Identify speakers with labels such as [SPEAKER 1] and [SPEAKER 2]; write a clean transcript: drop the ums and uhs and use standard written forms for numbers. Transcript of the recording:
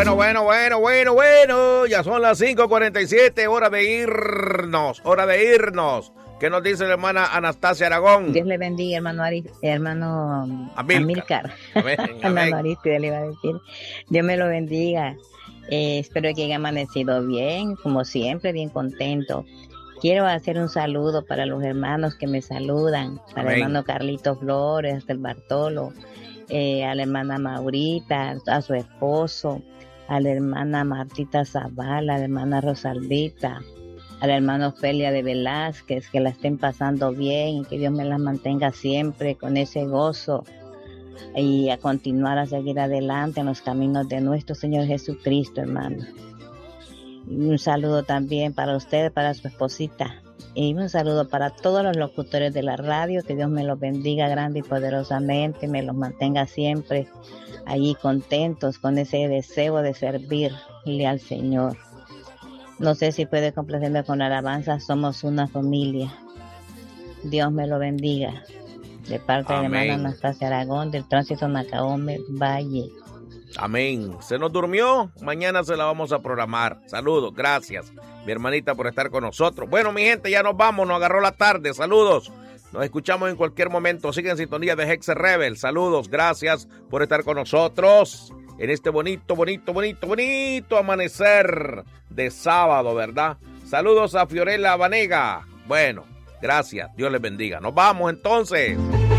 [SPEAKER 1] Bueno. Ya son las 5:47, hora de irnos. ¿Qué nos dice la hermana Anastasia Aragón?
[SPEAKER 2] Dios le bendiga, hermano Amílcar. Hermano Aristide le iba a decir. Dios me lo bendiga. Espero que haya amanecido bien, como siempre, bien contento. Quiero hacer un saludo para los hermanos que me saludan, para el hermano Carlitos Flores, hasta el Bartolo, a la hermana Maurita, a su esposo, a la hermana Martita Zavala, a la hermana Rosaldita, al hermano Felia de Velázquez, que la estén pasando bien y que Dios me las mantenga siempre con ese gozo y a continuar a seguir adelante en los caminos de nuestro Señor Jesucristo, hermano. Y un saludo también para ustedes, para su esposita, y un saludo para todos los locutores de la radio, que Dios me los bendiga grande y poderosamente, me los mantenga siempre allí contentos con ese deseo de servirle al Señor. No sé si puede complacerme con la alabanza Somos una familia. Dios me lo bendiga. De parte de la hermana Anastasia Aragón, del Tránsito Nacaome Valle.
[SPEAKER 1] Amén. ¿Se nos durmió? Mañana se la vamos a programar. Saludos, gracias, mi hermanita, por estar con nosotros. Bueno, mi gente, ya nos vamos, nos agarró la tarde. Saludos. Nos escuchamos en cualquier momento. Sigue en sintonía de Hex Rebel. Saludos, gracias por estar con nosotros en este bonito amanecer de sábado, ¿verdad? Saludos a Fiorella Vanega. Bueno, gracias. Dios les bendiga. Nos vamos entonces.